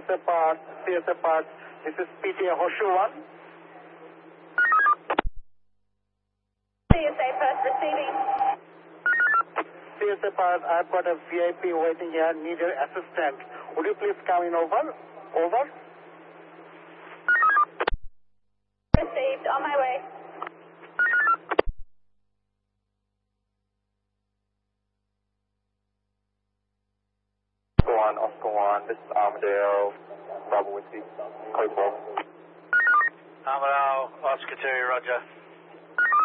CSA Park. This is PTA Horseshoe 1. CSA Perth receiving. CSA Park, I've got a VIP waiting here, need your assistant. Would you please come in over? Over. Received, on my way. Oscar 1, this is Armadale, Bravo Whiskey, code 4. Armadale, Oscar 2, roger.